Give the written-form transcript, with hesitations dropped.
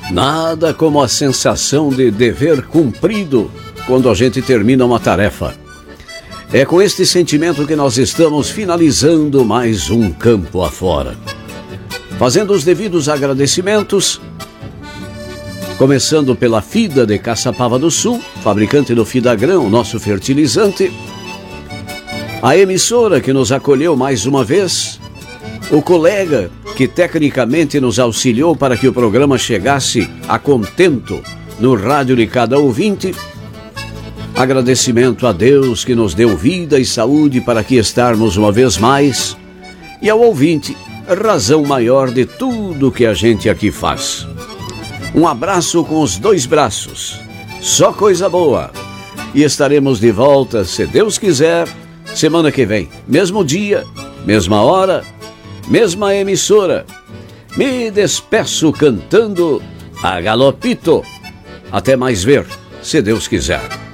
Nada como a sensação de dever cumprido quando a gente termina uma tarefa. É com este sentimento que nós estamos finalizando mais um Campo Afora. Fazendo os devidos agradecimentos, começando pela FIDA de Caçapava do Sul, fabricante do Fidagrão, nosso fertilizante, a emissora que nos acolheu mais uma vez, o colega que tecnicamente nos auxiliou para que o programa chegasse a contento no rádio de cada ouvinte. Agradecimento a Deus que nos deu vida e saúde para aqui estarmos uma vez mais, e ao ouvinte, razão maior de tudo que a gente aqui faz. Um abraço com os dois braços, só coisa boa, e estaremos de volta, se Deus quiser, semana que vem, mesmo dia, mesma hora, mesma emissora. Me despeço cantando a galopito. Até mais ver, se Deus quiser.